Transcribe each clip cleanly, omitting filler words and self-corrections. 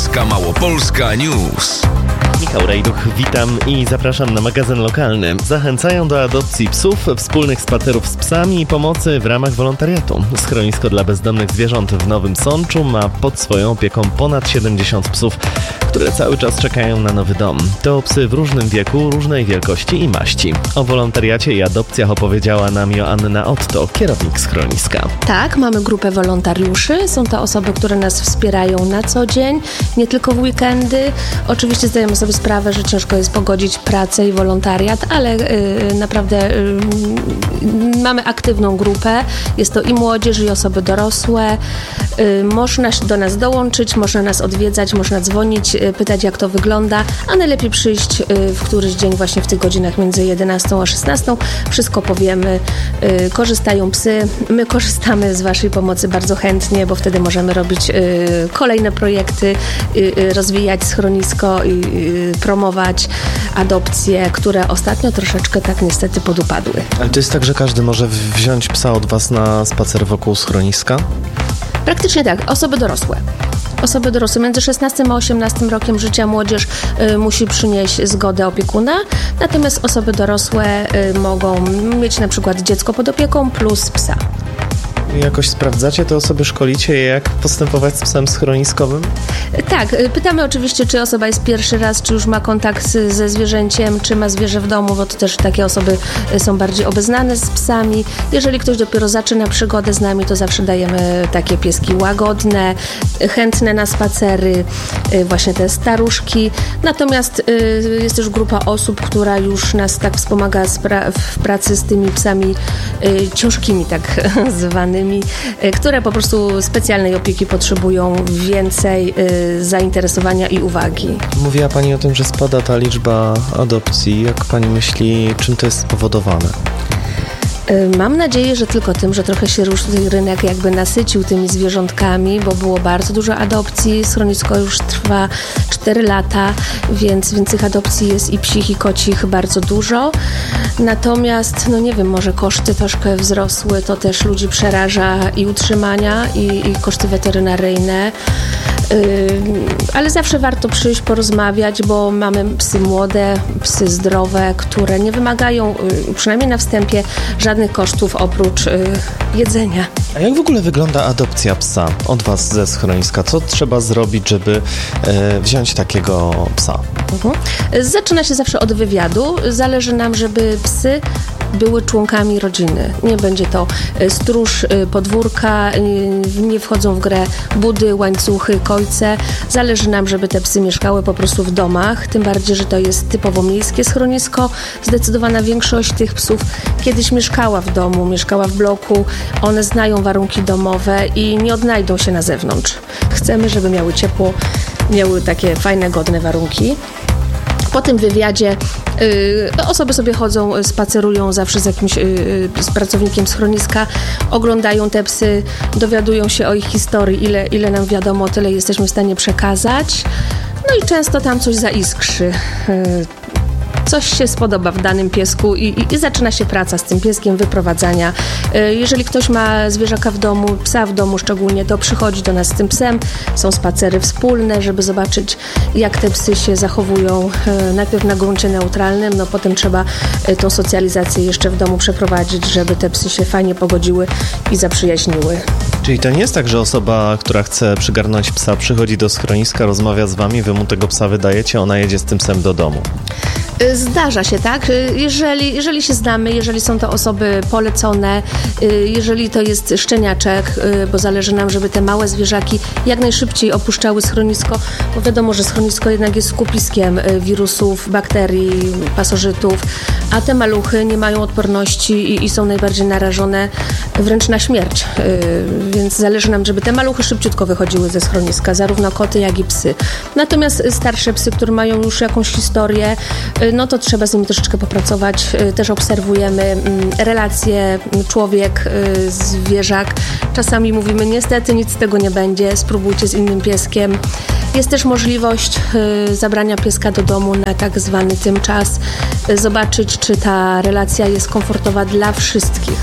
Śląska Małopolska News. Michał Rejduch, witam i zapraszam na magazyn lokalny. Zachęcają do adopcji psów, wspólnych spacerów z psami i pomocy w ramach wolontariatu. Schronisko dla bezdomnych zwierząt w Nowym Sączu ma pod swoją opieką ponad 70 psów, które cały czas czekają na nowy dom. To psy w różnym wieku, różnej wielkości i maści. O wolontariacie i adopcjach opowiedziała nam Joanna Otto, kierownik schroniska. Tak, mamy grupę wolontariuszy. Są to osoby, które nas wspierają na co dzień, nie tylko w weekendy. Oczywiście zdajemy sobie sprawę, że ciężko jest pogodzić pracę i wolontariat, ale naprawdę mamy aktywną grupę. Jest to i młodzież, i osoby dorosłe. Można do nas dołączyć, można nas odwiedzać, można dzwonić, pytać, jak to wygląda, a najlepiej przyjść w któryś dzień właśnie w tych godzinach między 11 a 16. Wszystko powiemy. Korzystają psy. My korzystamy z Waszej pomocy bardzo chętnie, bo wtedy możemy robić kolejne projekty, rozwijać schronisko i promować adopcje, które ostatnio troszeczkę tak niestety podupadły. Ale to jest tak, że każdy może wziąć psa od Was na spacer wokół schroniska? Praktycznie tak. Osoby dorosłe między 16 a 18 rokiem życia młodzież musi przynieść zgodę opiekuna, natomiast osoby dorosłe mogą mieć na przykład dziecko pod opieką plus psa. Jakoś sprawdzacie te osoby, szkolicie je, jak postępować z psem schroniskowym? Tak, pytamy oczywiście, czy osoba jest pierwszy raz, czy już ma kontakt ze zwierzęciem, czy ma zwierzę w domu, bo to też takie osoby są bardziej obeznane z psami. Jeżeli ktoś dopiero zaczyna przygodę z nami, to zawsze dajemy takie pieski łagodne, chętne na spacery, właśnie te staruszki. Natomiast jest też grupa osób, która już nas tak wspomaga w pracy z tymi psami ciężkimi, tak zwanymi, które po prostu specjalnej opieki potrzebują, więcej zainteresowania i uwagi. Mówiła Pani o tym, że spada ta liczba adopcji. Jak Pani myśli, czym to jest spowodowane? Mam nadzieję, że tylko tym, że trochę się rynek jakby nasycił tymi zwierzątkami, bo było bardzo dużo adopcji. Schronisko już trwa 4 lata, więc tych adopcji jest i psich, i kocich bardzo dużo. Natomiast, nie wiem, może koszty troszkę wzrosły, to też ludzi przeraża i utrzymania, i koszty weterynaryjne. Ale zawsze warto przyjść, porozmawiać, bo mamy psy młode, psy zdrowe, które nie wymagają, przynajmniej na wstępie, żadnych kosztów oprócz jedzenia. A jak w ogóle wygląda adopcja psa od Was ze schroniska? Co trzeba zrobić, żeby wziąć takiego psa? Zaczyna się zawsze od wywiadu. Zależy nam, żeby psy były członkami rodziny. Nie będzie to stróż podwórka, nie wchodzą w grę budy, łańcuchy, kojce. Zależy nam, żeby te psy mieszkały po prostu w domach, tym bardziej, że to jest typowo miejskie schronisko. Zdecydowana większość tych psów kiedyś mieszkała w domu, mieszkała w bloku. One znają warunki domowe i nie odnajdą się na zewnątrz. Chcemy, żeby miały ciepło, miały takie fajne, godne warunki. Po tym wywiadzie osoby sobie chodzą, spacerują zawsze z jakimś z pracownikiem schroniska, oglądają te psy, dowiadują się o ich historii, ile nam wiadomo, tyle jesteśmy w stanie przekazać. I często tam coś zaiskrzy. Coś się spodoba w danym piesku i zaczyna się praca z tym pieskiem, wyprowadzania. Jeżeli ktoś ma zwierzaka w domu, psa w domu szczególnie, to przychodzi do nas z tym psem. Są spacery wspólne, żeby zobaczyć, jak te psy się zachowują. Najpierw na gruncie neutralnym, potem trzeba tą socjalizację jeszcze w domu przeprowadzić, żeby te psy się fajnie pogodziły i zaprzyjaźniły. Czyli to nie jest tak, że osoba, która chce przygarnąć psa, przychodzi do schroniska, rozmawia z Wami, Wy mu tego psa wydajecie, ona jedzie z tym psem do domu? Zdarza się, tak? Jeżeli się znamy, jeżeli są to osoby polecone, jeżeli to jest szczeniaczek, bo zależy nam, żeby te małe zwierzaki jak najszybciej opuszczały schronisko, bo wiadomo, że schronisko jednak jest skupiskiem wirusów, bakterii, pasożytów, a te maluchy nie mają odporności i są najbardziej narażone wręcz na śmierć. Więc zależy nam, żeby te maluchy szybciutko wychodziły ze schroniska, zarówno koty, jak i psy. Natomiast starsze psy, które mają już jakąś historię, to trzeba z nimi troszeczkę popracować. Też obserwujemy relacje człowiek-zwierzak. Czasami mówimy, niestety nic z tego nie będzie, spróbujcie z innym pieskiem. Jest też możliwość zabrania pieska do domu na tak zwany tymczas, zobaczyć, czy ta relacja jest komfortowa dla wszystkich.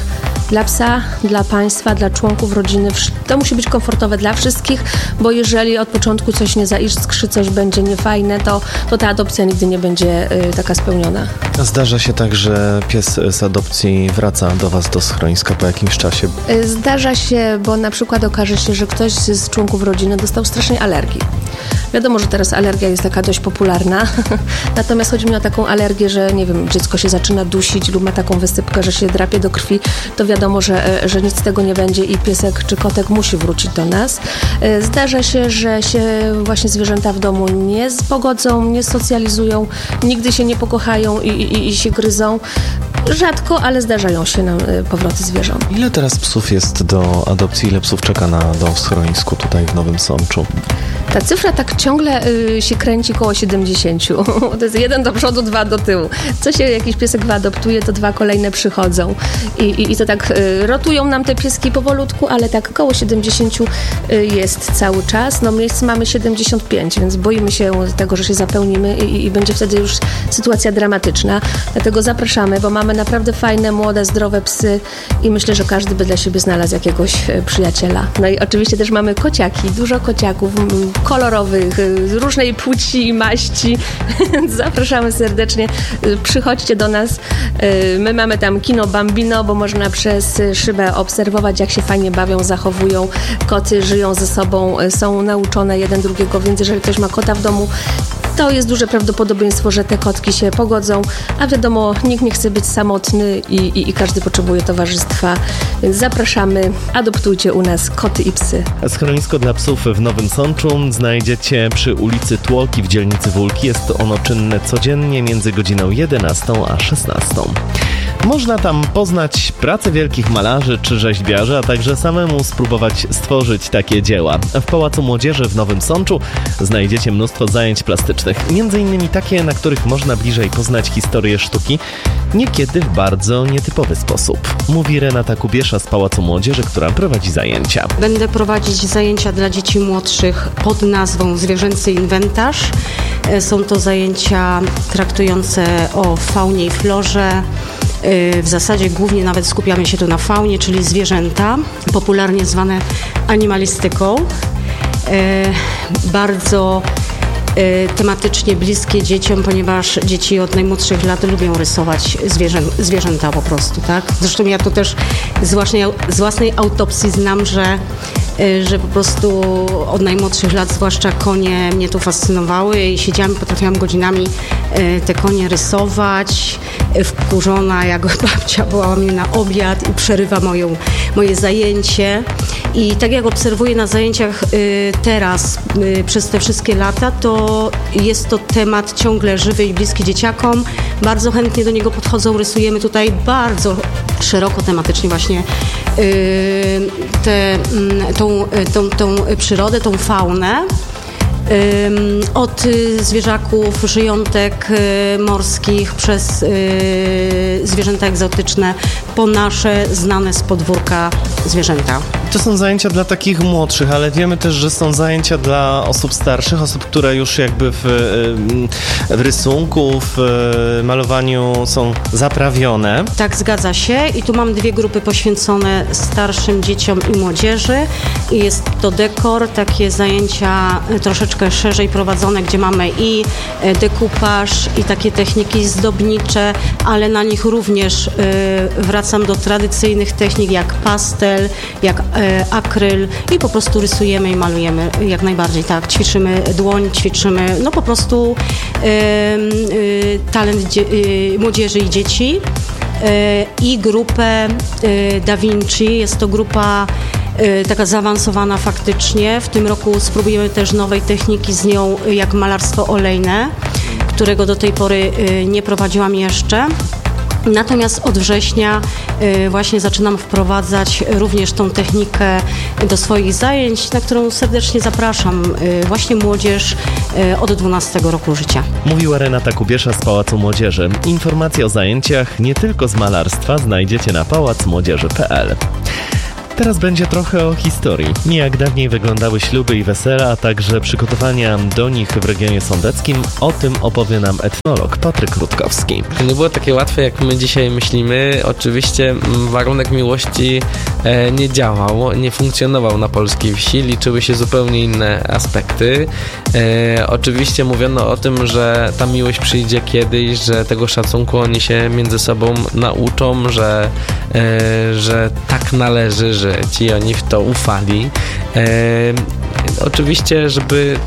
dla psa, dla państwa, dla członków rodziny. To musi być komfortowe dla wszystkich, bo jeżeli od początku coś nie zaiskrzy, coś będzie niefajne, to ta adopcja nigdy nie będzie taka spełniona. A zdarza się tak, że pies z adopcji wraca do Was do schroniska po jakimś czasie? Zdarza się, bo na przykład okaże się, że ktoś z członków rodziny dostał strasznej alergii. Wiadomo, że teraz alergia jest taka dość popularna, natomiast chodzi mi o taką alergię, że nie wiem, dziecko się zaczyna dusić lub ma taką wysypkę, że się drapie do krwi, to wiadomo, że nic z tego nie będzie i piesek czy kotek musi wrócić do nas. Zdarza się, że się właśnie zwierzęta w domu nie pogodzą, nie socjalizują, nigdy się nie pokochają i się gryzą. Rzadko, ale zdarzają się nam powroty zwierząt. Ile teraz psów jest do adopcji? Ile psów czeka na dom w schronisku tutaj w Nowym Sączu? Ta cyfra tak ciągle się kręci koło 70. To jest 1 do przodu, 2 do tyłu. Co się jakiś piesek wyadoptuje, to 2 kolejne przychodzą. I to tak rotują nam te pieski powolutku, ale tak koło 70 jest cały czas. No miejsc mamy 75, więc boimy się tego, że się zapełnimy i będzie wtedy już sytuacja dramatyczna. Dlatego zapraszamy, bo mamy naprawdę fajne, młode, zdrowe psy i myślę, że każdy by dla siebie znalazł jakiegoś przyjaciela. No i oczywiście też mamy kociaki, dużo kociaków, kolorowych, różnej płci i maści. Zapraszamy serdecznie. Przychodźcie do nas. My mamy tam kino Bambino, bo można przez szybę obserwować, jak się fajnie bawią, zachowują. Koty żyją ze sobą, są nauczone jeden drugiego, więc jeżeli ktoś ma kota w domu, to jest duże prawdopodobieństwo, że te kotki się pogodzą, a wiadomo, nikt nie chce być samotny i każdy potrzebuje towarzystwa, więc zapraszamy, adoptujcie u nas koty i psy. Schronisko dla psów w Nowym Sączu znajdziecie przy ulicy Tłoki w dzielnicy Wólki. Jest ono czynne codziennie między godziną 11 a 16. Można tam poznać pracę wielkich malarzy czy rzeźbiarzy, a także samemu spróbować stworzyć takie dzieła. W Pałacu Młodzieży w Nowym Sączu znajdziecie mnóstwo zajęć plastycznych, między innymi takie, na których można bliżej poznać historię sztuki, niekiedy w bardzo nietypowy sposób. Mówi Renata Kubiesza z Pałacu Młodzieży, która prowadzi zajęcia. Będę prowadzić zajęcia dla dzieci młodszych pod nazwą Zwierzęcy Inwentarz. Są to zajęcia traktujące o faunie i florze. W zasadzie głównie nawet skupiamy się tu na faunie, czyli zwierzęta, popularnie zwane animalistyką. Bardzo tematycznie bliskie dzieciom, ponieważ dzieci od najmłodszych lat lubią rysować zwierzęta po prostu, tak? Zresztą ja to też z własnej autopsji znam, że po prostu od najmłodszych lat, zwłaszcza konie, mnie tu fascynowały i potrafiłam godzinami te konie rysować, wkurzona, jak babcia wołała mnie na obiad i przerywa moje zajęcie. I tak jak obserwuję na zajęciach teraz, przez te wszystkie lata, to jest to temat ciągle żywy i bliski dzieciakom. Bardzo chętnie do niego podchodzą, rysujemy tutaj bardzo szeroko tematycznie właśnie tą przyrodę, tą faunę. Od zwierzaków, żyjątek morskich, przez zwierzęta egzotyczne, po nasze znane z podwórka zwierzęta. To są zajęcia dla takich młodszych, ale wiemy też, że są zajęcia dla osób starszych, osób, które już jakby w rysunku, w malowaniu są zaprawione. Tak, zgadza się. I tu mam 2 grupy poświęcone starszym dzieciom i młodzieży. I jest to dekor, takie zajęcia troszeczkę szerzej prowadzone, gdzie mamy i dekupaż, i takie techniki zdobnicze, ale na nich również wracam do tradycyjnych technik jak pastel, jak akryl i po prostu rysujemy i malujemy jak najbardziej, tak. Ćwiczymy dłoń, ćwiczymy po prostu talent młodzieży i dzieci i grupę Da Vinci. Jest to grupa taka zaawansowana faktycznie. W tym roku spróbujemy też nowej techniki z nią, jak malarstwo olejne, którego do tej pory nie prowadziłam jeszcze. Natomiast od września właśnie zaczynam wprowadzać również tą technikę do swoich zajęć, na którą serdecznie zapraszam właśnie młodzież od 12 roku życia. Mówiła Renata Kubiesza z Pałacu Młodzieży. Informacje o zajęciach nie tylko z malarstwa znajdziecie na pałacmłodzieży.pl. Teraz będzie trochę o historii. Jak dawniej wyglądały śluby i wesela, a także przygotowania do nich w regionie sądeckim. O tym opowie nam etnolog Patryk Rutkowski. To nie było takie łatwe, jak my dzisiaj myślimy. Oczywiście warunek miłości nie działał, nie funkcjonował na polskiej wsi. Liczyły się zupełnie inne aspekty. Oczywiście mówiono o tym, że ta miłość przyjdzie kiedyś, że tego szacunku oni się między sobą nauczą, że tak należy żyć i oni w to ufali. Oczywiście, żeby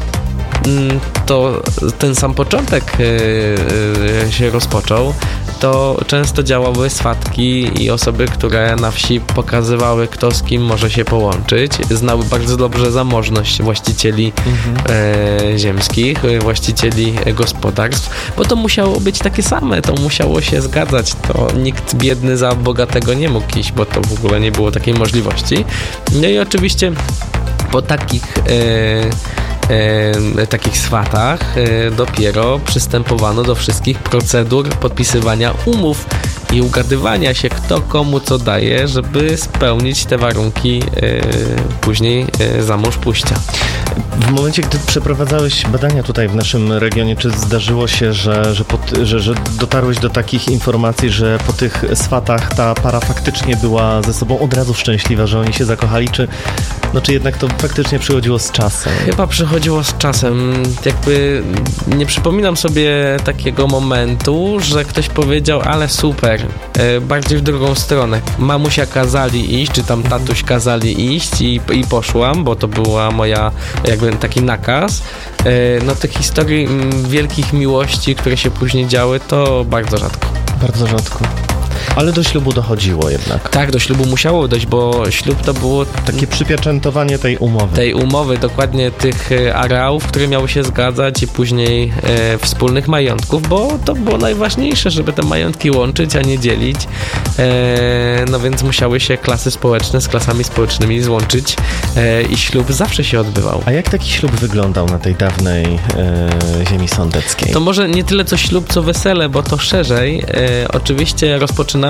ten sam początek się rozpoczął, to często działały swatki i osoby, które na wsi pokazywały, kto z kim może się połączyć. Znały bardzo dobrze zamożność właścicieli ziemskich, właścicieli gospodarstw, bo to musiało być takie same, to musiało się zgadzać. To nikt biedny za bogatego nie mógł iść, bo to w ogóle nie było takiej możliwości. No i oczywiście po takich swatach dopiero przystępowano do wszystkich procedur podpisywania umów i ugadywania się, kto komu co daje, żeby spełnić te warunki później za mąż pójścia. W momencie, gdy przeprowadzałeś badania tutaj w naszym regionie, czy zdarzyło się, że dotarłeś do takich informacji, że po tych swatach ta para faktycznie była ze sobą od razu szczęśliwa, że oni się zakochali, czy jednak to faktycznie przychodziło z czasem? Chyba przychodziło z czasem. Jakby nie przypominam sobie takiego momentu, że ktoś powiedział, ale super, bardziej w drugą stronę. Mamusia kazali iść, czy tam tatuś kazali iść i poszłam, bo to była moja jakby taki nakaz. No tych historii wielkich miłości, które się później działy, to bardzo rzadko. Bardzo rzadko. Ale do ślubu dochodziło jednak. Tak, do ślubu musiało dojść, bo ślub to było takie przypieczętowanie tej umowy. Tej umowy, dokładnie tych areałów, które miały się zgadzać i później wspólnych majątków, bo to było najważniejsze, żeby te majątki łączyć, a nie dzielić. No więc musiały się klasy społeczne z klasami społecznymi złączyć i ślub zawsze się odbywał. A jak taki ślub wyglądał na tej dawnej ziemi sądeckiej? To może nie tyle co ślub, co wesele, bo to szerzej. Oczywiście rozpoczynamy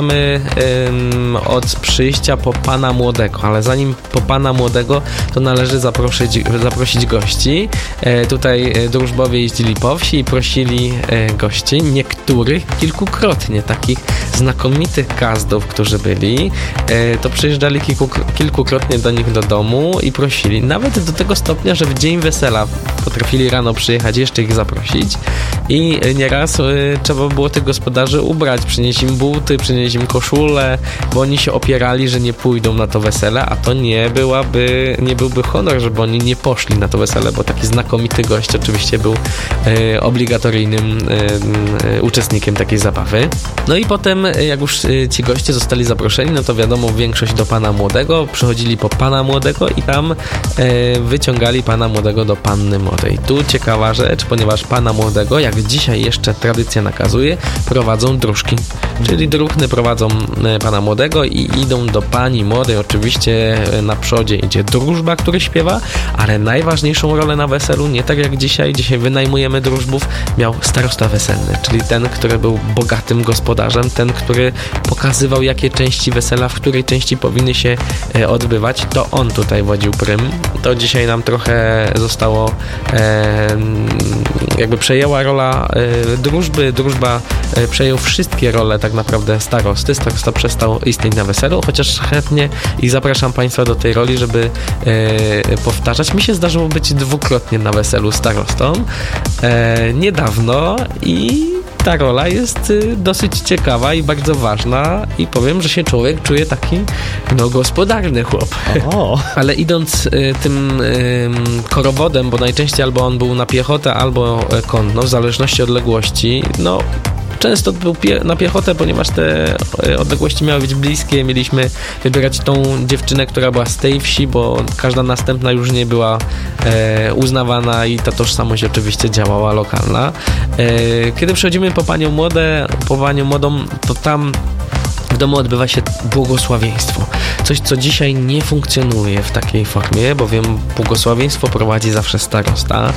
od przyjścia po pana młodego, ale zanim po pana młodego, to należy zaprosić gości. Tutaj drużbowie jeździli po wsi i prosili gości, niektórych kilkukrotnie, takich znakomitych gazdów, którzy byli, to przyjeżdżali kilkukrotnie do nich do domu i prosili. Nawet do tego stopnia, że w dzień wesela potrafili rano przyjechać, jeszcze ich zaprosić i nieraz trzeba było tych gospodarzy ubrać, przynieść im buty, przynieść im koszulę, bo oni się opierali, że nie pójdą na to wesele, a to nie byłby honor, żeby oni nie poszli na to wesele, bo taki znakomity gość oczywiście był obligatoryjnym uczestnikiem takiej zabawy. No i potem, jak już ci goście zostali zaproszeni, no to wiadomo, większość do pana młodego, przychodzili po pana młodego i tam wyciągali pana młodego do panny młodej. Tu ciekawa rzecz, ponieważ pana młodego, jak dzisiaj jeszcze tradycja nakazuje, prowadzą dróżki, czyli druhny prowadzą pana młodego i idą do pani młodej. Oczywiście na przodzie idzie drużba, który śpiewa, ale najważniejszą rolę na weselu, nie tak jak dzisiaj wynajmujemy drużbów, miał starosta weselny, czyli ten, który był bogatym gospodarzem, ten, który pokazywał, jakie części wesela, w której części powinny się odbywać, to on tutaj wodził prym. To dzisiaj nam trochę zostało jakby przejęła rola drużby, drużba przejął wszystkie role tak naprawdę starosty. Starosta przestał istnieć na weselu, chociaż chętnie i zapraszam Państwa do tej roli, żeby powtarzać. Mi się zdarzyło być dwukrotnie na weselu starostą niedawno i ta rola jest dosyć ciekawa i bardzo ważna i powiem, że się człowiek czuje taki gospodarny chłop. Ale idąc tym korowodem, bo najczęściej albo on był na piechotę, albo konno, w zależności od odległości, często był na piechotę, ponieważ te odległości miały być bliskie. Mieliśmy wybierać tą dziewczynę, która była z tej wsi, bo każda następna już nie była uznawana i ta tożsamość oczywiście działała lokalna. Kiedy przychodzimy po panią młodą, to tam w domu odbywa się błogosławieństwo. Coś, co dzisiaj nie funkcjonuje w takiej formie, bowiem błogosławieństwo prowadzi zawsze starosta.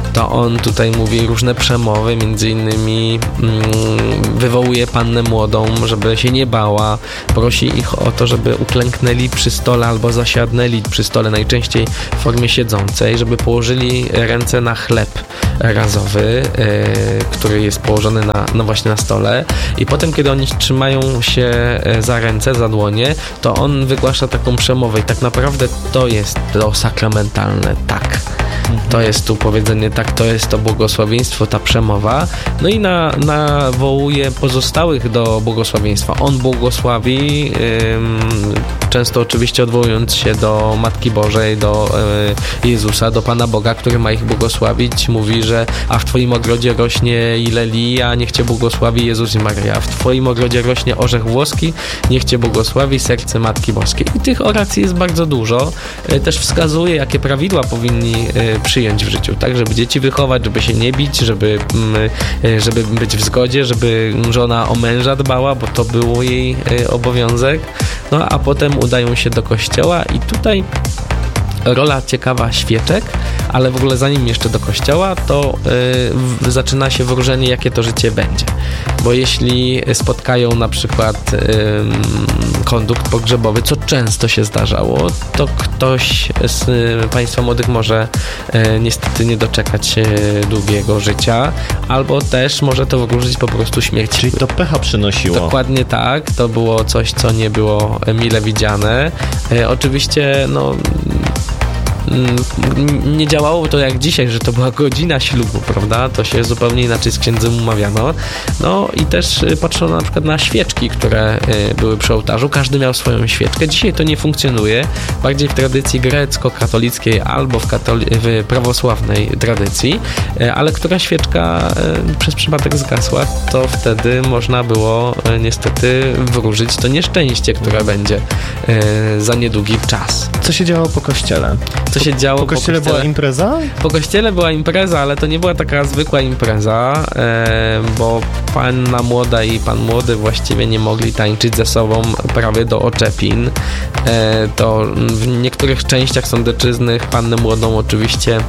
to on tutaj mówi różne przemowy, między innymi wywołuje pannę młodą, żeby się nie bała, prosi ich o to, żeby uklęknęli przy stole albo zasiadnęli przy stole, najczęściej w formie siedzącej, żeby położyli ręce na chleb razowy, który jest położony właśnie na stole, i potem, kiedy oni trzymają się za ręce, za dłonie, to on wygłasza taką przemowę i tak naprawdę to jest to sakramentalne, tak. To jest tu powiedzenie, tak, to jest to błogosławieństwo, ta przemowa. No i nawołuje pozostałych do błogosławieństwa. On błogosławi, często oczywiście odwołując się do Matki Bożej, do Jezusa, do Pana Boga, który ma ich błogosławić. Mówi, że a w Twoim ogrodzie rośnie Ilelia, niech Cię błogosławi Jezus i Maryja. W Twoim ogrodzie rośnie orzech włoski, niech Cię błogosławi serce Matki Boskiej. I tych oracji jest bardzo dużo. Też wskazuje, jakie prawidła powinni przyjąć w życiu, tak, żeby dzieci wychować, żeby się nie bić, żeby być w zgodzie, żeby żona o męża dbała, bo to był jej obowiązek. No a potem udają się do kościoła i tutaj rola ciekawa świeczek, ale w ogóle zanim jeszcze do kościoła, to zaczyna się wróżenie, jakie to życie będzie. Bo jeśli spotkają na przykład kondukt pogrzebowy, co często się zdarzało, to ktoś z Państwa młodych może niestety nie doczekać się długiego życia, albo też może to wróżyć po prostu śmierć. Czyli to pecha przynosiło. Dokładnie tak, to było coś, co nie było mile widziane. Oczywiście, nie działało to jak dzisiaj, że to była godzina ślubu, prawda? To się zupełnie inaczej z księdzem umawiano. No i też patrzono na przykład na świeczki, które były przy ołtarzu. Każdy miał swoją świeczkę. Dzisiaj to nie funkcjonuje. Bardziej w tradycji grecko-katolickiej albo w prawosławnej tradycji, ale która świeczka przez przypadek zgasła, to wtedy można było niestety wróżyć to nieszczęście, które będzie za niedługi czas. Co się działo po kościele? Co się działo po kościele? Była impreza? Po kościele była impreza, ale to nie była taka zwykła impreza, bo panna młoda i pan młody właściwie nie mogli tańczyć ze sobą prawie do oczepin. To w niektórych częściach Sądeczyzny pannę młodą oczywiście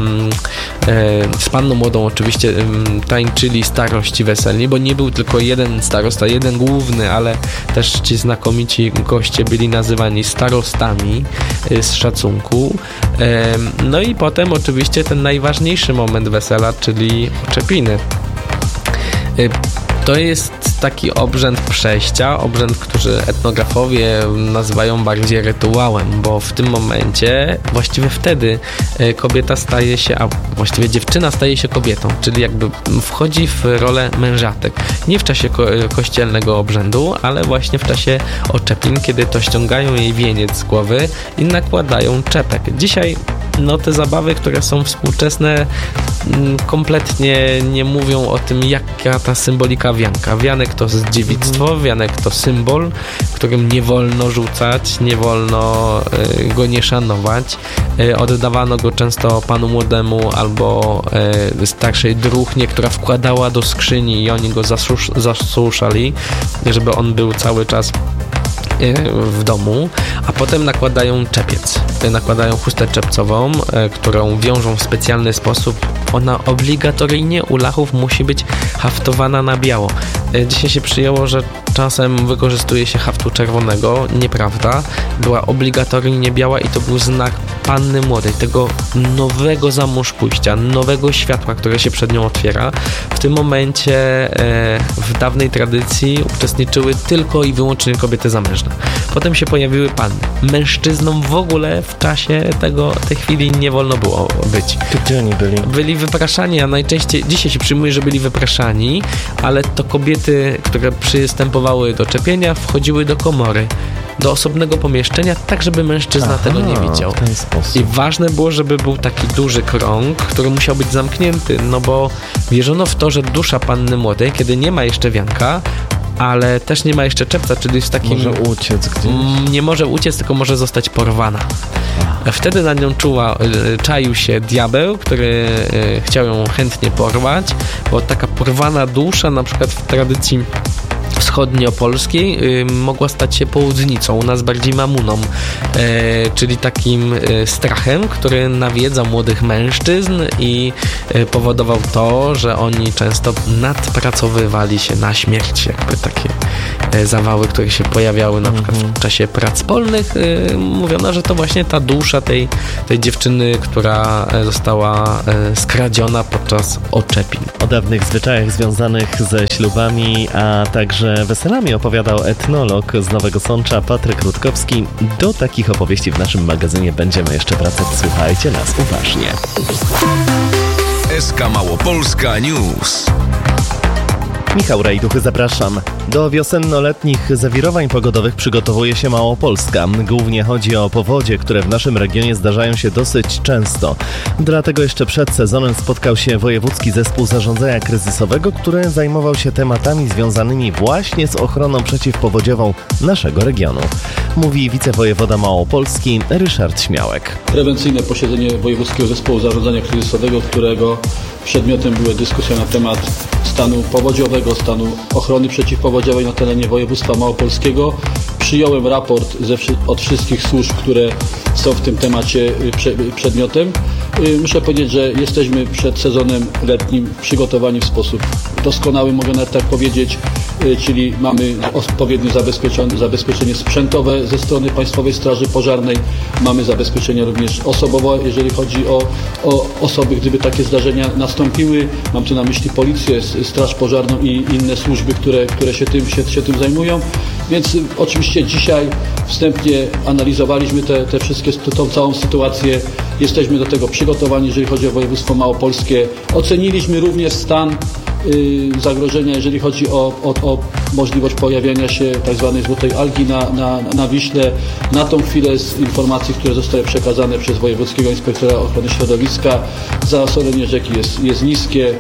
z panną młodą oczywiście tańczyli starości weselni, bo nie był tylko jeden starosta, jeden główny, ale też ci znakomici goście byli nazywani starostami z szacunku. No i potem oczywiście ten najważniejszy moment wesela, czyli oczepiny. To jest taki obrzęd przejścia, obrzęd, który etnografowie nazywają bardziej rytuałem, bo w tym momencie, właściwie wtedy kobieta staje się, a właściwie dziewczyna staje się kobietą, czyli jakby wchodzi w rolę mężatek. Nie w czasie kościelnego obrzędu, ale właśnie w czasie oczepin, kiedy to ściągają jej wieniec z głowy i nakładają czepek. Dzisiaj te zabawy, które są współczesne, kompletnie nie mówią o tym, jaka ta symbolika wianka. Wianek to jest dziewictwo, wianek to symbol, którym nie wolno rzucać, nie wolno go nie szanować. Oddawano go często panu młodemu albo starszej druhnie, która wkładała do skrzyni i oni go zasuszali, żeby on był cały czas w domu, a potem nakładają czepiec. Nakładają chustę czepcową, którą wiążą w specjalny sposób. Ona obligatoryjnie u Lachów musi być haftowana na biało. Dzisiaj się przyjęło, że czasem wykorzystuje się haftu czerwonego. Nieprawda. Była obligatoryjnie biała i to był znak panny młodej, tego nowego za mąż pójścia, nowego światła, które się przed nią otwiera. W tym momencie w dawnej tradycji uczestniczyły tylko i wyłącznie kobiety zamężne. Potem się pojawiły panny. Mężczyznom w ogóle w czasie tej chwili nie wolno było być. To gdzie oni byli? Byli wypraszani, a najczęściej dzisiaj się przyjmuje, że byli wypraszani, ale to kobiety, które przystępowały do czepienia, wchodziły do komory, do osobnego pomieszczenia, tak żeby mężczyzna tego nie widział. W ten sposób. I ważne było, żeby był taki duży krąg, który musiał być zamknięty, bo wierzono w to, że dusza panny młodej, kiedy nie ma jeszcze wianka, ale też nie ma jeszcze czepca, czyli w takim... Może uciec gdzieś. Nie może uciec, tylko może zostać porwana. Wtedy na nią czaił się diabeł, który chciał ją chętnie porwać, bo taka porwana dusza, na przykład w tradycji wschodniopolskiej mogła stać się południcą, u nas bardziej mamuną, czyli takim strachem, który nawiedza młodych mężczyzn i powodował to, że oni często nadpracowywali się na śmierć, jakby takie zawały, które się pojawiały na przykład w czasie prac polnych. Mówiono, że to właśnie ta dusza tej dziewczyny, która została skradziona podczas oczepin. O dawnych zwyczajach związanych ze ślubami, a także weselami opowiadał etnolog z Nowego Sącza Patryk Rutkowski. Do takich opowieści w naszym magazynie będziemy jeszcze wracać. Słuchajcie nas uważnie. SK Małopolska News. Michał Rajduchy, zapraszam. Do wiosenno-letnich zawirowań pogodowych przygotowuje się Małopolska. Głównie chodzi o powodzie, które w naszym regionie zdarzają się dosyć często. Dlatego jeszcze przed sezonem spotkał się Wojewódzki Zespół Zarządzania Kryzysowego, który zajmował się tematami związanymi właśnie z ochroną przeciwpowodziową naszego regionu. Mówi wicewojewoda Małopolski Ryszard Śmiałek. Prewencyjne posiedzenie Wojewódzkiego Zespołu Zarządzania Kryzysowego, którego przedmiotem była dyskusja na temat stanu powodziowego, stanu ochrony przeciwpowodziowej na terenie województwa małopolskiego. Przyjąłem raport od wszystkich służb, które są w tym temacie przedmiotem. Muszę powiedzieć, że jesteśmy przed sezonem letnim przygotowani w sposób doskonały, mogę nawet tak powiedzieć, czyli mamy odpowiednio zabezpieczenie sprzętowe ze strony Państwowej Straży Pożarnej, mamy zabezpieczenia również osobowe, jeżeli chodzi o osoby, gdyby takie zdarzenia nastąpiły. Mam tu na myśli Policję, Straż Pożarną i inne służby, które się tym zajmują. Więc oczywiście dzisiaj wstępnie analizowaliśmy te wszystkie, tą całą sytuację. Jesteśmy do tego przygotowani, jeżeli chodzi o województwo małopolskie. Oceniliśmy również stan zagrożenia, jeżeli chodzi o możliwość pojawiania się tzw. złotej algi na Wiśle. Na tą chwilę z informacji, które zostały przekazane przez Wojewódzkiego Inspektora Ochrony Środowiska, zasolenie rzeki jest niskie.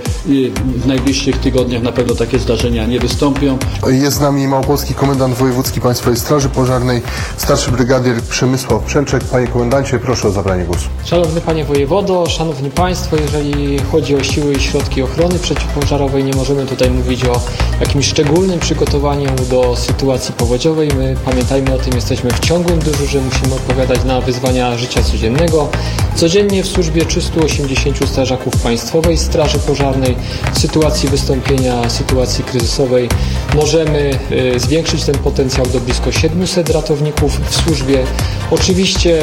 W najbliższych tygodniach na pewno takie zdarzenia nie wystąpią. Jest z nami małopolski komendant wojewódzki Państwowej Straży Pożarnej, starszy brygadier Przemysław Przęczek. Panie komendancie, proszę o zabranie głosu. Szanowny Panie Wojewodo, Szanowni Państwo, jeżeli chodzi o siły i środki ochrony przeciwpożarowej, nie możemy tutaj mówić o jakimś szczególnym przygotowaniu do sytuacji powodziowej. My pamiętajmy o tym, jesteśmy w ciągłym dyżurze, musimy odpowiadać na wyzwania życia codziennego. Codziennie w służbie 380 strażaków Państwowej Straży Pożarnej w sytuacji wystąpienia sytuacji kryzysowej możemy zwiększyć ten potencjał do blisko 700 ratowników w służbie. Oczywiście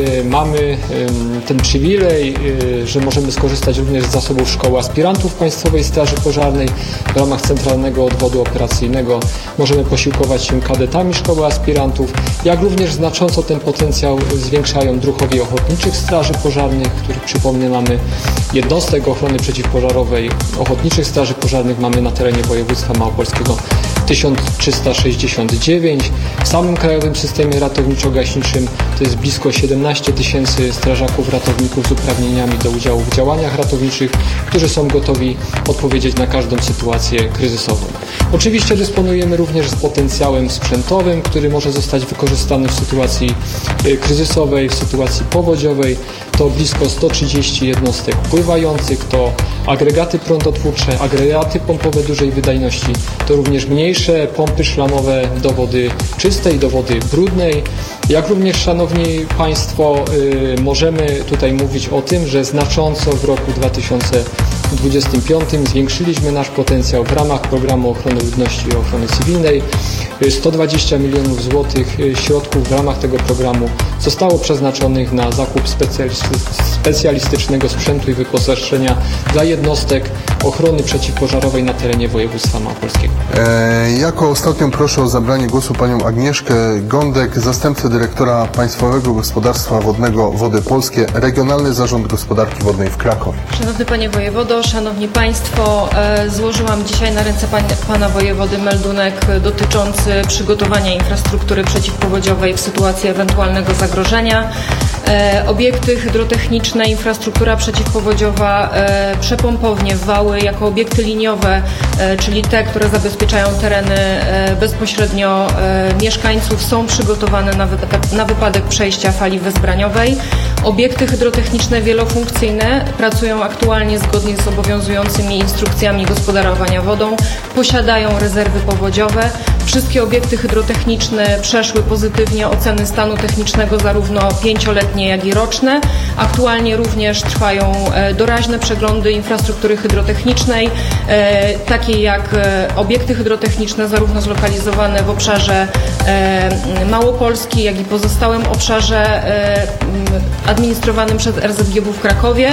mamy ten przywilej, że możemy skorzystać również z zasobów szkoły aspirantów Państwowej Straży Pożarnej. W ramach Centralnego Odwodu Operacyjnego możemy posiłkować się kadetami szkoły aspirantów, jak również znacząco ten potencjał zwiększają druhowie ochotniczych straży pożarnych, których, przypomnę, mamy jednostek ochrony przeciwpożarowej ochotniczych straży pożarnych mamy na terenie województwa małopolskiego 1369. W samym Krajowym Systemie Ratowniczo-Gaśniczym to jest blisko 17 000 strażaków ratowników z uprawnieniami do udziału w działaniach ratowniczych, którzy są gotowi odpowiedzieć na każdą sytuację kryzysową. Oczywiście dysponujemy również z potencjałem sprzętowym, który może zostać wykorzystany w sytuacji kryzysowej, w sytuacji powodziowej. To blisko 130 jednostek pływających, to agregaty prądotwórcze, agregaty pompowe dużej wydajności, to również mniejsze pompy szlamowe do wody czystej, do wody brudnej. Jak również, Szanowni Państwo, możemy tutaj mówić o tym, że znacząco w roku 2025 zwiększyliśmy nasz potencjał w ramach Programu Ochrony Ludności i Ochrony Cywilnej. 120 milionów złotych środków w ramach tego programu zostało przeznaczonych na zakup specjalistycznego sprzętu i wyposażenia dla jednostek ochrony przeciwpożarowej na terenie województwa małopolskiego. Jako ostatnią proszę o zabranie głosu panią Agnieszkę Gądek, zastępcę dyrektora Państwowego Gospodarstwa Wodnego Wody Polskie, Regionalny Zarząd Gospodarki Wodnej w Krakowie. Szanowny Panie Wojewodo, Szanowni Państwo, złożyłam dzisiaj na ręce Pana Wojewody meldunek dotyczący przygotowania infrastruktury przeciwpowodziowej w sytuacji ewentualnego zagrożenia. Obiekty hydrotechniczne, infrastruktura przeciwpowodziowa, przepompownie, wały jako obiekty liniowe, czyli te, które zabezpieczają tereny bezpośrednio mieszkańców, są przygotowane na wypadek przejścia fali wezbraniowej. Obiekty hydrotechniczne wielofunkcyjne pracują aktualnie zgodnie z obowiązującymi instrukcjami gospodarowania wodą, posiadają rezerwy powodziowe. Wszystkie obiekty hydrotechniczne przeszły pozytywnie oceny stanu technicznego, zarówno 5-letnie, jak i roczne. Aktualnie również trwają doraźne przeglądy infrastruktury hydrotechnicznej, takie jak obiekty hydrotechniczne zarówno zlokalizowane w obszarze Małopolski, jak i pozostałym obszarze administrowanym przez RZGW w Krakowie.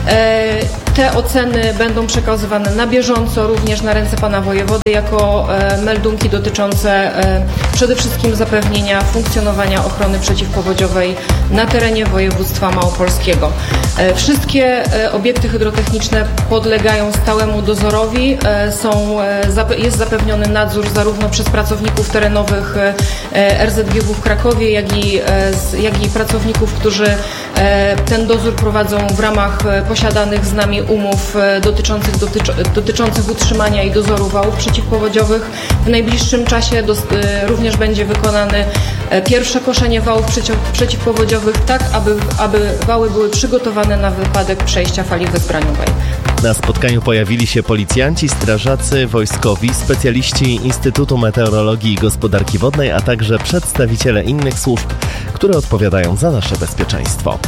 Te oceny będą przekazywane na bieżąco również na ręce pana wojewody jako meldunki dotyczące przede wszystkim zapewnienia funkcjonowania ochrony przeciwpowodziowej na terenie województwa małopolskiego. Wszystkie obiekty hydrotechniczne podlegają stałemu dozorowi. Jest zapewniony nadzór zarówno przez pracowników terenowych RZGW w Krakowie, jak i pracowników, którzy ten dozór prowadzą w ramach posiadanych z nami umów dotyczących utrzymania i dozoru wałów przeciwpowodziowych. W najbliższym czasie również będzie wykonane pierwsze koszenie wałów przeciwpowodziowych, tak aby wały były przygotowane na wypadek przejścia fali wezbraniowej. Na spotkaniu pojawili się policjanci, strażacy, wojskowi, specjaliści Instytutu Meteorologii i Gospodarki Wodnej, a także przedstawiciele innych służb, które odpowiadają za nasze bezpieczeństwo.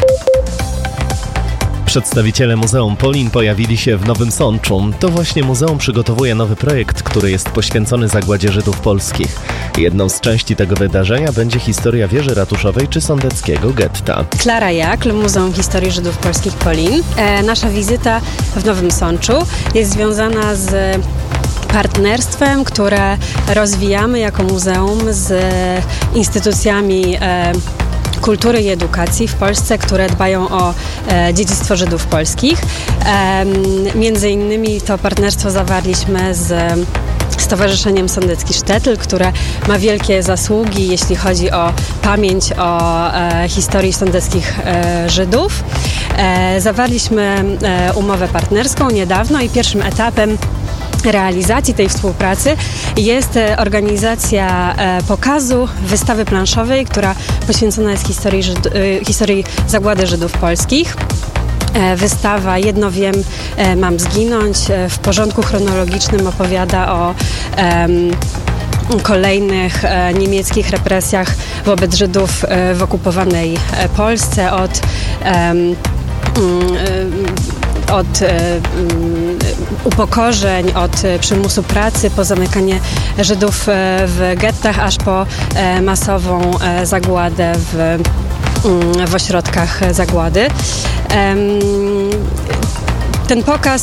Przedstawiciele Muzeum Polin pojawili się w Nowym Sączu. To właśnie muzeum przygotowuje nowy projekt, który jest poświęcony zagładzie Żydów polskich. Jedną z części tego wydarzenia będzie historia wieży ratuszowej czy sądeckiego getta. Klara Jakl, Muzeum Historii Żydów Polskich Polin. Nasza wizyta w Nowym Sączu jest związana z partnerstwem, które rozwijamy jako muzeum z instytucjami kultury i edukacji w Polsce, które dbają o dziedzictwo Żydów polskich. Między innymi to partnerstwo zawarliśmy z Stowarzyszeniem Sądecki Sztetl, które ma wielkie zasługi, jeśli chodzi o pamięć o historii sądeckich Żydów. Zawarliśmy umowę partnerską niedawno i pierwszym etapem realizacji tej współpracy jest organizacja pokazu wystawy planszowej, która poświęcona jest historii zagłady Żydów polskich. Wystawa Jedno wiem, mam zginąć w porządku chronologicznym opowiada o kolejnych niemieckich represjach wobec Żydów w okupowanej Polsce od upokorzeń, od przymusu pracy, po zamykanie Żydów w gettach, aż po masową zagładę w ośrodkach zagłady. Ten pokaz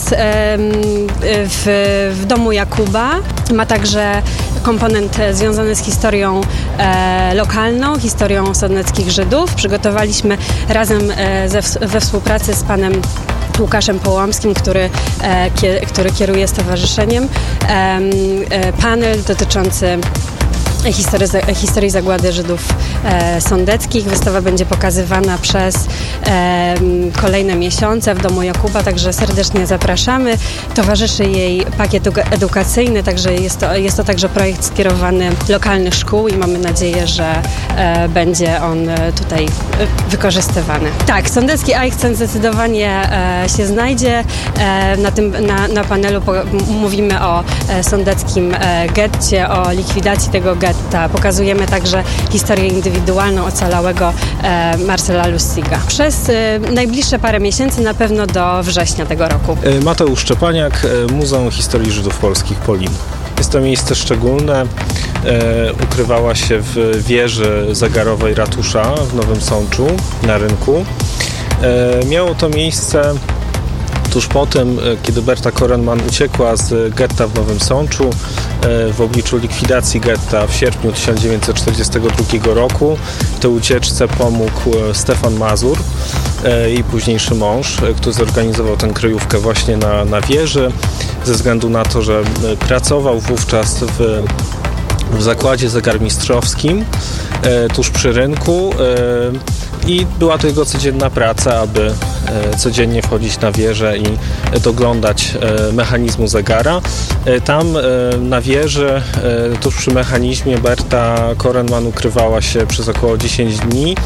w domu Jakuba ma także komponent związany z historią lokalną, historią sądeckich Żydów. Przygotowaliśmy razem we współpracy z panem Łukaszem Połomskim, który kieruje stowarzyszeniem, panel dotyczący historii zagłady Żydów sądeckich. Wystawa będzie pokazywana przez kolejne miesiące w domu Jakuba, także serdecznie zapraszamy. Towarzyszy jej pakiet edukacyjny, także jest to także projekt skierowany lokalnych szkół i mamy nadzieję, że będzie on tutaj wykorzystywany. Tak, sądecki akcent zdecydowanie się znajdzie. Na panelu mówimy o sądeckim getcie, o likwidacji tego getta. Pokazujemy także historię indywidualną ocalałego Marcela Lussiga. Przez najbliższe parę miesięcy, na pewno do września tego roku. Mateusz Szczepaniak, Muzeum Historii Żydów Polskich Polin. Jest to miejsce szczególne. Ukrywała się w wieży zegarowej ratusza w Nowym Sączu na rynku. Miało to miejsce tuż po tym, kiedy Berta Korenman uciekła z getta w Nowym Sączu w obliczu likwidacji getta w sierpniu 1942 roku. W tej ucieczce pomógł Stefan Mazur, jej późniejszy mąż, który zorganizował tę kryjówkę właśnie na wieży, ze względu na to, że pracował wówczas w zakładzie zegarmistrzowskim tuż przy rynku i była to jego codzienna praca, aby codziennie wchodzić na wieżę i doglądać mechanizmu zegara. Tam na wieży, tuż przy mechanizmie, Berta Korenman ukrywała się przez około 10 dni.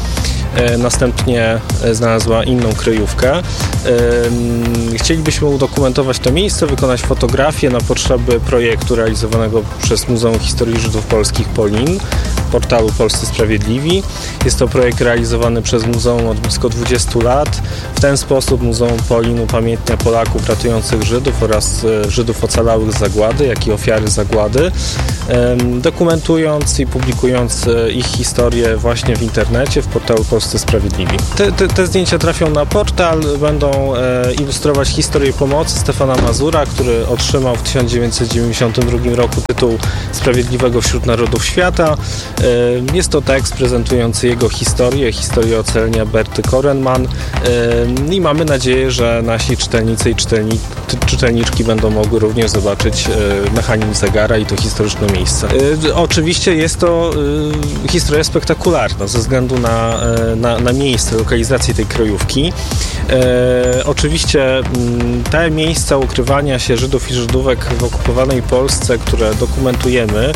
następnie znalazła inną kryjówkę. Chcielibyśmy udokumentować to miejsce, wykonać fotografię na potrzeby projektu realizowanego przez Muzeum Historii Żydów Polskich Polin, portalu Polscy Sprawiedliwi. Jest to projekt realizowany przez muzeum od blisko 20 lat. W ten sposób Muzeum Polin upamiętnia Polaków ratujących Żydów oraz Żydów ocalałych z zagłady, jak i ofiary zagłady, dokumentując i publikując ich historię właśnie w internecie, w portalu Polscy Sprawiedliwi. Te zdjęcia trafią na portal, będą ilustrować historię pomocy Stefana Mazura, który otrzymał w 1992 roku tytuł Sprawiedliwego wśród Narodów Świata. Jest to tekst prezentujący jego historię ocalenia Berty Korenman i mamy nadzieję, że nasi czytelnicy i czytelniczki będą mogły również zobaczyć mechanizm zegara i to historyczne miejsce. Oczywiście jest to historia spektakularna ze względu na miejsce, lokalizację tej kryjówki. Oczywiście te miejsca ukrywania się Żydów i Żydówek w okupowanej Polsce, które dokumentujemy,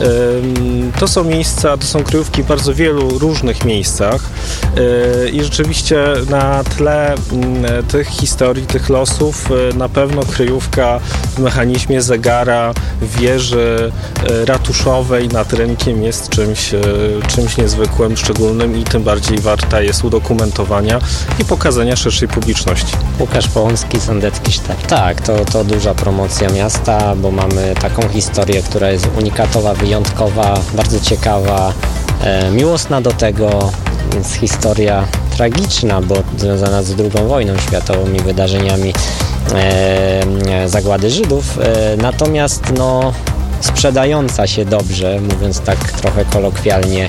to są kryjówki w bardzo wielu różnych miejscach i rzeczywiście na tle tych historii, tych losów na pewno kryjówka w mechanizmie zegara w wieży ratuszowej nad rynkiem jest czymś niezwykłym, szczególnym i tym bardziej warta jest udokumentowania i pokazania szerszej publiczności. Łukasz Połomski, Sądecki Sztab. Tak, to duża promocja miasta, bo mamy taką historię, która jest unikatowa, wyjątkowa, bardzo ciekawa, miłosna do tego, więc historia tragiczna, bo związana z II wojną światową i wydarzeniami zagłady Żydów, natomiast sprzedająca się dobrze, mówiąc tak trochę kolokwialnie,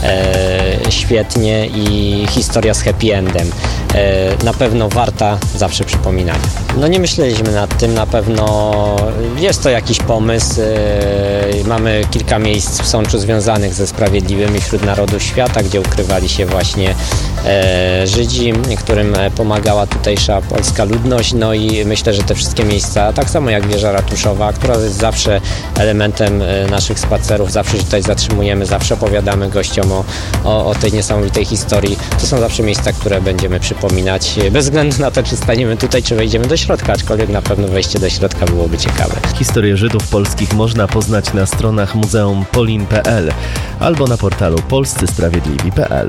świetnie i historia z happy endem. Na pewno warta zawsze przypominania. Nie myśleliśmy nad tym, na pewno jest to jakiś pomysł. Mamy kilka miejsc w Sączu związanych ze Sprawiedliwymi wśród Narodów Świata, gdzie ukrywali się właśnie Żydzi, którym pomagała tutejsza polska ludność. I myślę, że te wszystkie miejsca, tak samo jak wieża ratuszowa, która jest zawsze elementem naszych spacerów, zawsze się tutaj zatrzymujemy, zawsze opowiadamy gościom o tej niesamowitej historii. To są zawsze miejsca, które będziemy przypominać, bez względu na to, czy staniemy tutaj, czy wejdziemy do środka, aczkolwiek na pewno wejście do środka byłoby ciekawe. Historię Żydów polskich można poznać na stronach muzeumpolin.pl albo na portalu polscysprawiedliwi.pl.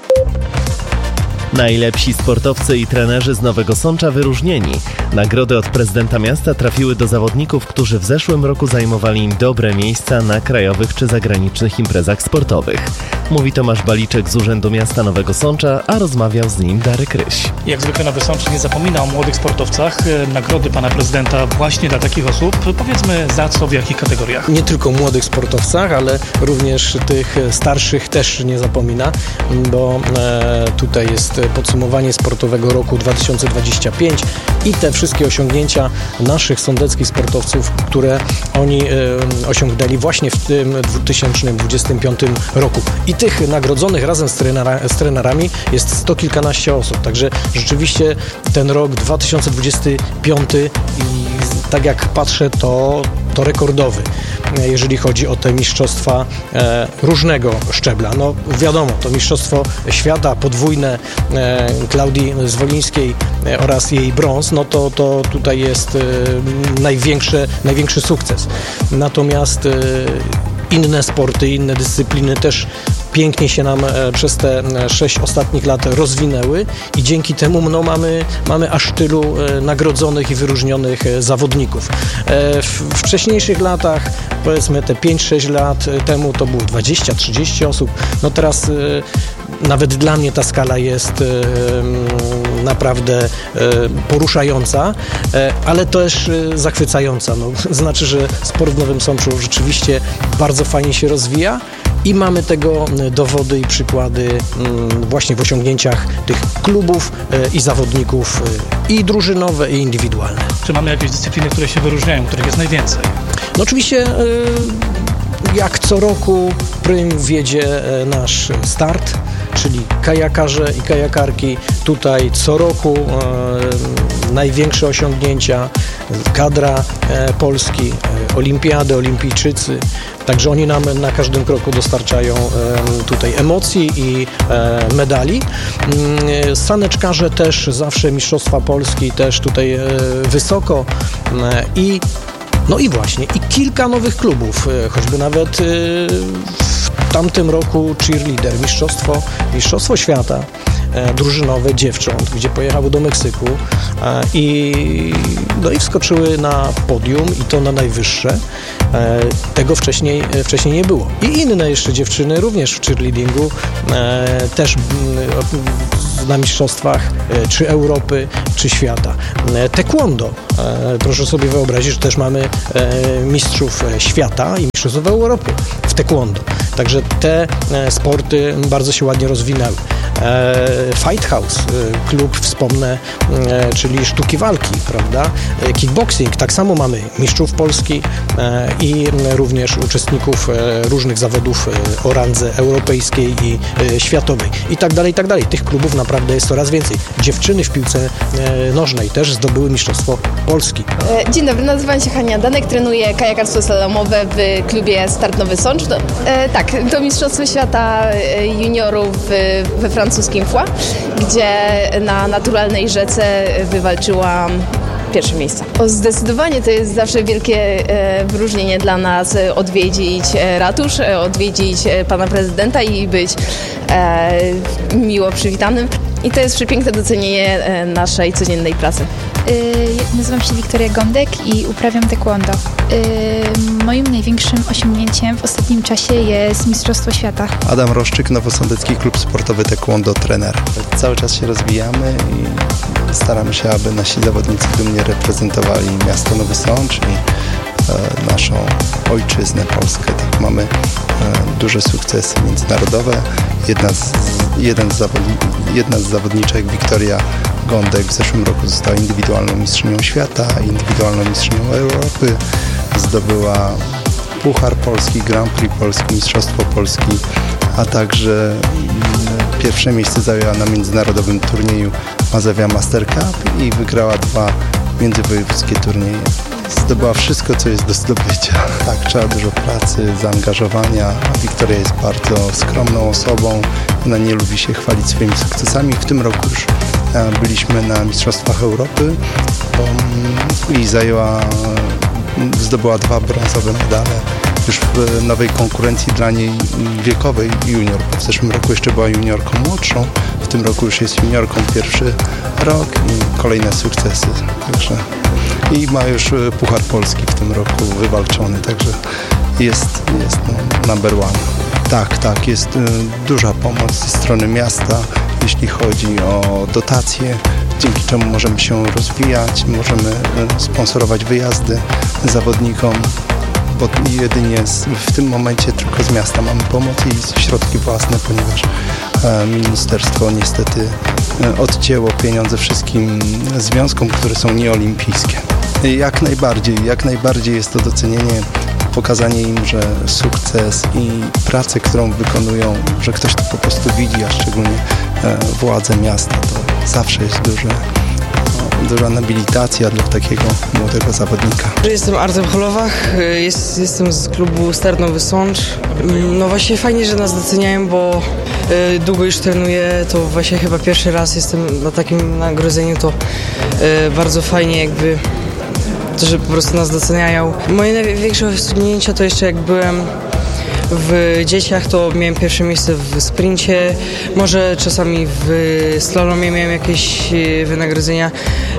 Najlepsi sportowcy i trenerzy z Nowego Sącza wyróżnieni. Nagrody od prezydenta miasta trafiły do zawodników, którzy w zeszłym roku zajmowali im dobre miejsca na krajowych czy zagranicznych imprezach sportowych. Mówi Tomasz Baliczek z Urzędu Miasta Nowego Sącza, a rozmawiał z nim Darek Ryś. Jak zwykle Nowy Sącz nie zapomina o młodych sportowcach. Nagrody pana prezydenta właśnie dla takich osób. Powiedzmy za co, w jakich kategoriach? Nie tylko młodych sportowcach, ale również tych starszych też nie zapomina, bo tutaj jest podsumowanie sportowego roku 2025 i te wszystkie osiągnięcia naszych sądeckich sportowców, które oni osiągnęli właśnie w tym 2025 roku. I tych nagrodzonych razem z trenerami jest 100 kilkanaście osób. Także rzeczywiście ten rok 2025 i tak jak patrzę, to rekordowy, jeżeli chodzi o te mistrzostwa różnego szczebla. Wiadomo, to mistrzostwo świata podwójne Klaudii Zwolińskiej oraz jej brąz, to tutaj jest największy sukces. Natomiast inne sporty, inne dyscypliny też pięknie się nam przez te 6 ostatnich lat rozwinęły i dzięki temu mamy aż tylu nagrodzonych i wyróżnionych zawodników. W wcześniejszych latach, powiedzmy te 5-6 lat temu, to było 20-30 osób. Teraz nawet dla mnie ta skala jest naprawdę poruszająca, ale też zachwycająca. Znaczy, że sport w Nowym Sączu rzeczywiście bardzo fajnie się rozwija i mamy tego dowody i przykłady właśnie w osiągnięciach tych klubów i zawodników i drużynowe, i indywidualne. Czy mamy jakieś dyscypliny, które się wyróżniają, których jest najwięcej? Oczywiście jak co roku prym wiedzie nasz start, czyli kajakarze i kajakarki. Tutaj co roku największe osiągnięcia kadra Polski, olimpiady, olimpijczycy. Także oni nam na każdym kroku dostarczają tutaj emocji i medali. Saneczkarze też zawsze mistrzostwa Polski, też tutaj wysoko i kilka nowych klubów, choćby nawet w tamtym roku cheerleader, mistrzostwo świata drużynowe dziewcząt, gdzie pojechały do Meksyku i wskoczyły na podium i to na najwyższe. Tego wcześniej nie było. I inne jeszcze dziewczyny, również w cheerleadingu, też na mistrzostwach czy Europy, czy świata. Taekwondo. Proszę sobie wyobrazić, że też mamy mistrzów świata i mistrzostw Europy w taekwondo. Także te sporty bardzo się ładnie rozwinęły. Fight House, klub wspomnę, czyli sztuki walki, prawda? Kickboxing, tak samo mamy mistrzów Polski i również uczestników różnych zawodów o randze europejskiej i światowej i tak dalej, i tak dalej. Tych klubów naprawdę jest coraz więcej. Dziewczyny w piłce nożnej też zdobyły mistrzostwo Polski. Dzień dobry, nazywam się Hania Danek, trenuję kajakarstwo slalomowe w klubie Start Nowy Sącz. Tak, to mistrzostwo świata juniorów we francuskim Foix, gdzie na naturalnej rzece wywalczyłam pierwsze miejsce. Zdecydowanie to jest zawsze wielkie wyróżnienie dla nas odwiedzić ratusz, odwiedzić pana prezydenta i być miło przywitanym. I to jest przepiękne docenienie naszej codziennej pracy. Nazywam się Wiktoria Gondek i uprawiam taekwondo. Moim największym osiągnięciem w ostatnim czasie jest Mistrzostwo Świata. Adam Roszczyk, Nowosądecki Klub Sportowy Taekwondo, trener. Cały czas się rozwijamy i staramy się, aby nasi zawodnicy dumnie reprezentowali miasto Nowy Sącz i naszą ojczyznę Polskę. Tak, mamy duże sukcesy międzynarodowe. Jedna z zawodniczek, Wiktoria Gondek, w zeszłym roku została indywidualną mistrzynią świata, indywidualną mistrzynią Europy. Zdobyła Puchar Polski, Grand Prix Polski, Mistrzostwo Polski, a także pierwsze miejsce zajęła na międzynarodowym turnieju Mazowia Master Cup i wygrała 2 międzywojewódzkie turnieje. Zdobyła wszystko, co jest do zdobycia. Tak, trzeba dużo pracy, zaangażowania. Wiktoria jest bardzo skromną osobą. Ona nie lubi się chwalić swoimi sukcesami. W tym roku już byliśmy na Mistrzostwach Europy i zdobyła 2 brązowe medale. Już w nowej konkurencji dla niej wiekowej junior. W zeszłym roku jeszcze była juniorką młodszą. W tym roku już jest juniorką pierwszy rok i kolejne sukcesy. Także i ma już Puchar Polski w tym roku wywalczony, także jest number one. Tak, jest duża pomoc ze strony miasta, jeśli chodzi o dotacje, dzięki czemu możemy się rozwijać, możemy sponsorować wyjazdy zawodnikom, bo jedynie w tym momencie tylko z miasta mamy pomoc i środki własne, ponieważ ministerstwo niestety odcięło pieniądze wszystkim związkom, które są nieolimpijskie. Jak najbardziej jest to docenienie, pokazanie im, że sukces i pracę, którą wykonują, że ktoś to po prostu widzi, a szczególnie władze miasta, to zawsze jest duża nobilitacja dla takiego młodego zawodnika. Jestem Artem Holowach, jestem z klubu Start Nowy Sącz. No właśnie fajnie, że nas doceniają, bo długo już trenuję, to właśnie chyba pierwszy raz jestem na takim nagrodzeniu, to bardzo fajnie jakby to, że po prostu nas doceniają. Moje największe osiągnięcia to jeszcze jak byłem w dzieciach, to miałem pierwsze miejsce w sprincie, może czasami w slalomie miałem jakieś wynagrodzenia,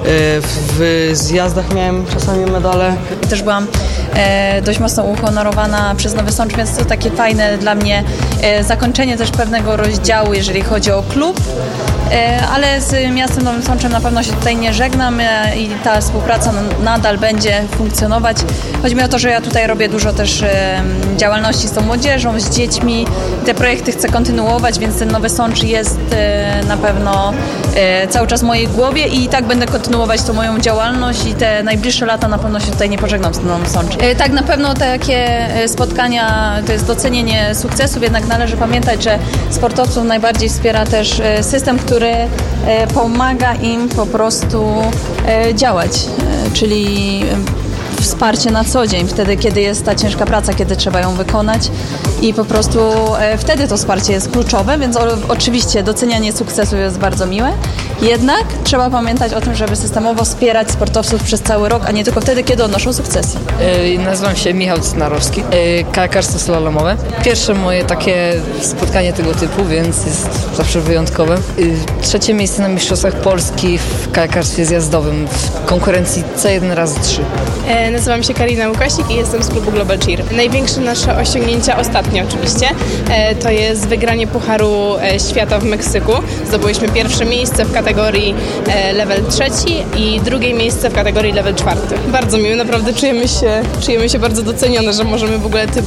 w zjazdach miałem czasami medale. Też byłam dość mocno uhonorowana przez Nowy Sącz, więc to takie fajne dla mnie zakończenie też pewnego rozdziału, jeżeli chodzi o klub. Ale z miastem Nowym Sączem na pewno się tutaj nie żegnam i ta współpraca nadal będzie funkcjonować. Chodzi mi o to, że ja tutaj robię dużo też działalności z tą młodzieżą. młodzieżą, z dziećmi. Te projekty chcę kontynuować, więc ten Nowy Sącz jest na pewno cały czas w mojej głowie i tak będę kontynuować tą moją działalność i te najbliższe lata na pewno się tutaj nie pożegnam z Nowym Sączem. Tak, na pewno takie spotkania to jest docenienie sukcesów, jednak należy pamiętać, że sportowców najbardziej wspiera też system, który pomaga im po prostu działać, czyli wsparcie na co dzień, wtedy kiedy jest ta ciężka praca, kiedy trzeba ją wykonać i po prostu wtedy to wsparcie jest kluczowe, więc oczywiście docenianie sukcesu jest bardzo miłe, jednak trzeba pamiętać o tym, żeby systemowo wspierać sportowców przez cały rok, a nie tylko wtedy, kiedy odnoszą sukcesy. Nazywam się Michał Cynarowski, kajakarstwo slalomowe. Pierwsze moje takie spotkanie tego typu, więc jest zawsze wyjątkowe. Trzecie miejsce na Mistrzostwach Polski w kajakarstwie zjazdowym w konkurencji C1x3. Nazywam się Karina Łukasik i jestem z klubu Global Cheer. Największe nasze osiągnięcia ostatnio oczywiście to jest wygranie Pucharu Świata w Meksyku. Zdobyłyśmy pierwsze miejsce w kategorii level 3 i drugie miejsce w kategorii level 4. Bardzo miło, naprawdę czujemy się bardzo docenione, że możemy w ogóle